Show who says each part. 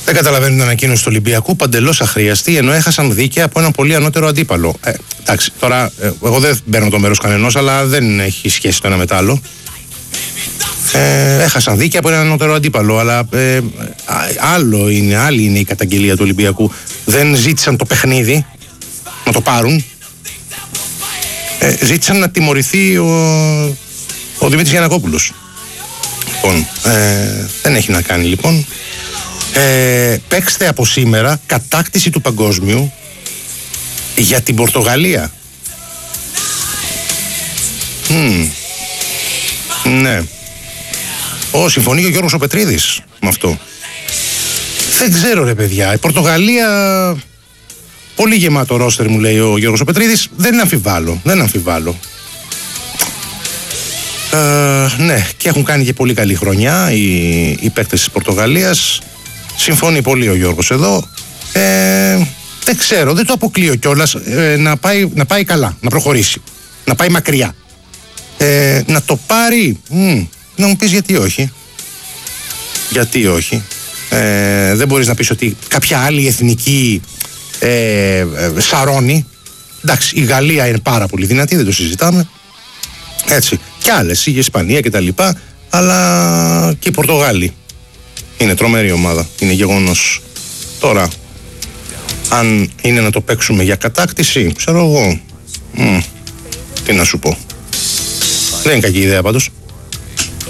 Speaker 1: Δεν καταλαβαίνω την ανακοίνωση του Ολυμπιακού, παντελώς αχρίαστη, ενώ έχασαν δίκαια από έναν πολύ ανώτερο αντίπαλο. Εντάξει, τώρα εγώ δεν παίρνω το μέρος κανενός, αλλά δεν έχει σχέση το ένα με το άλλο. Έχασαν δίκαια από έναν ανώτερο αντίπαλο, αλλά άλλη είναι η καταγγελία του Ολυμπιακού. Δεν ζήτησαν το παιχνίδι να το πάρουν. Ζήτησαν να τιμωρηθεί ο Δημήτρης Γιαννακόπουλος. Λοιπόν, δεν έχει να κάνει λοιπόν. Παίξτε από σήμερα κατάκτηση του παγκόσμιου για την Πορτογαλία. Ναι. Συμφωνεί και ο Γιώργος ο Πετρίδης με αυτό. Δεν ξέρω ρε παιδιά. Η Πορτογαλία πολύ γεμάτο ρόστερ μου λέει ο Γιώργος ο Πετρίδης. Δεν αμφιβάλλω. Ναι, και έχουν κάνει και πολύ καλή χρονιά οι παίκτες της Πορτογαλίας. Συμφωνεί πολύ ο Γιώργος εδώ. Δεν ξέρω, δεν το αποκλείω κιόλας να πάει καλά, να προχωρήσει, να πάει μακριά. Να το πάρει, να μου πεις γιατί όχι. Δεν μπορείς να πεις ότι κάποια άλλη εθνική σαρώνει. Εντάξει, η Γαλλία είναι πάρα πολύ δυνατή, δεν το συζητάμε. Έτσι, κι άλλες, η Ισπανία και τα λοιπά, αλλά και οι Πορτογάλοι είναι τρομερή ομάδα, είναι γεγονός. Τώρα, αν είναι να το παίξουμε για κατάκτηση, ξέρω εγώ, τι να σου πω. Δεν είναι κακή ιδέα πάντως.